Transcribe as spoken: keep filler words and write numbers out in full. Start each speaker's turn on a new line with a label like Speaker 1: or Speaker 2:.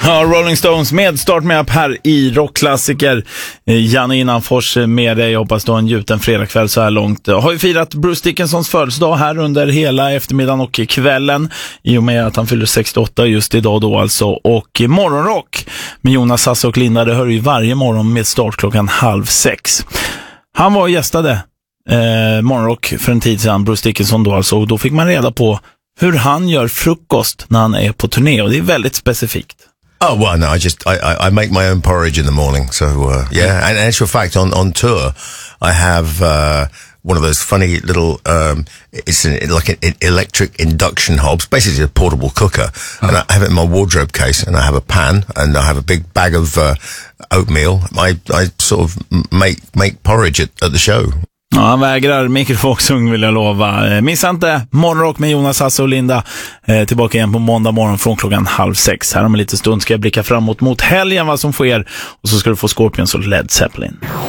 Speaker 1: Ja, Rolling Stones med start med upp här i rockklassiker. Janne Innanfors med dig. Jag hoppas du har en gjuten fredagkväll så här långt. Jag har ju firat Bruce Dickinsons födelsedag här under hela eftermiddagen och kvällen i och med att han fyller sextioåtta just idag då alltså. Och morgonrock med Jonas, Sasse och Linda, det hör ju varje morgon med start klockan halv sex. Han var och gästade eh, morgonrock för en tid sedan, Bruce Dickinson då alltså, och då fick man reda på hur han gör frukost när han är på turné, och det är väldigt specifikt.
Speaker 2: Oh, well, no, I just, I, I, I make my own porridge in the morning. So, uh, yeah. And in actual fact, on, on tour, I have, uh, one of those funny little, um, it's an, like an electric induction hobs, basically a portable cooker. Oh. And I have it in my wardrobe case, and I have a pan, and I have a big bag of, uh, oatmeal. I, I sort of make, make porridge at, at the show.
Speaker 1: Ja, han vägrar mikrofonsung vill jag lova. Missa inte morgonrock med Jonas, Hasse och Linda. Eh, tillbaka igen på måndag morgon från klockan halv sex. Här om en liten stund ska jag blicka framåt mot helgen vad som sker. Och så ska du få Scorpions och Led Zeppelin.